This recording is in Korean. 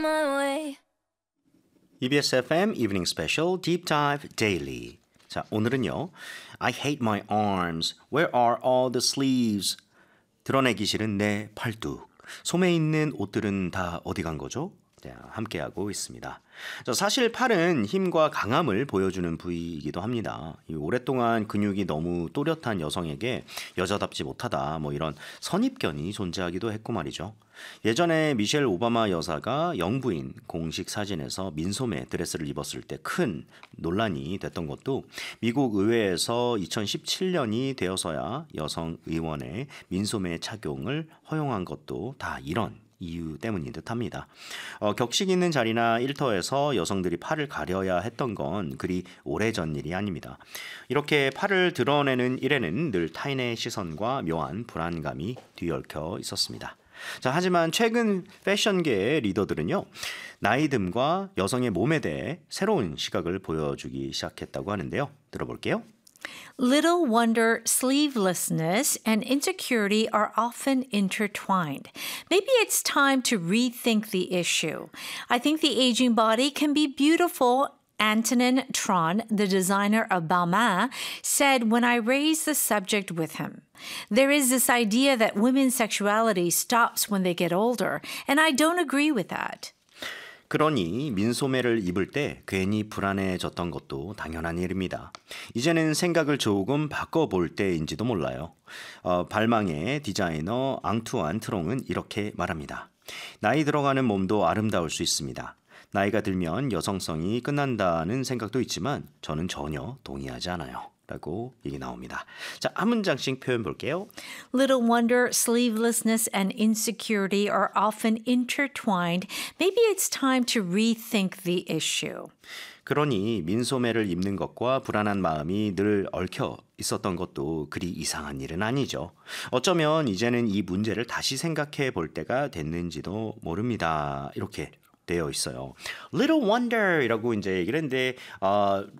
my way. EBS FM Evening Special Deep Dive Daily. 자, 오늘은요. I hate my arms. Where are all the sleeves? 드러내기 싫은 내 팔뚝. 소매 있는 옷들은 다 어디 간 거죠? 자, 함께하고 있습니다. 사실 팔은 힘과 강함을 보여주는 부위이기도 합니다. 오랫동안 근육이 너무 또렷한 여성에게 여자답지 못하다 뭐 이런 선입견이 존재하기도 했고 말이죠. 예전에 미셸 오바마 여사가 영부인 공식 사진에서 민소매 드레스를 입었을 때 큰 논란이 됐던 것도 미국 의회에서 2017년이 되어서야 여성 의원의 민소매 착용을 허용한 것도 다 이런 이유 때문인 듯합니다. 격식 있는 자리나 일터에서 여성들이 팔을 가려야 했던 건 그리 오래전 일이 아닙니다. 이렇게 팔을 드러내는 일에는 늘 타인의 시선과 묘한 불안감이 뒤얽혀 있었습니다. 자, 하지만 최근 패션계의 리더들은요, 나이듦과 여성의 몸에 대해 새로운 시각을 보여주기 시작했다고 하는데요. 들어볼게요. Little wonder sleevelessness and insecurity are often intertwined. Maybe it's time to rethink the issue. I think the aging body can be beautiful. Antonin Tron, the designer of Balmain, said when I raised the subject with him. There is this idea that women's sexuality stops when they get older, and I don't agree with that. 그러니 민소매를 입을 때 괜히 불안해졌던 것도 당연한 일입니다. 이제는 생각을 조금 바꿔볼 때인지도 몰라요. 발망의 디자이너 앙투안 트롱은 이렇게 말합니다. 나이 들어가는 몸도 아름다울 수 있습니다. 나이가 들면 여성성이 끝난다는 생각도 있지만 저는 전혀 동의하지 않아요. 라고 얘기 나옵니다. 자, 한 문장씩 표현 볼게요. Little wonder sleevelessness and insecurity are often intertwined. Maybe it's time to rethink the issue. 그러니 민소매를 입는 것과 불안한 마음이 늘 얽혀 있었던 것도 그리 이상한 일은 아니죠. 어쩌면 이제는 이 문제를 다시 생각해 볼 때가 됐는지도 모릅니다. 이렇게 되어 있어요. Little wonder 이라고 이제 얘기를 했는데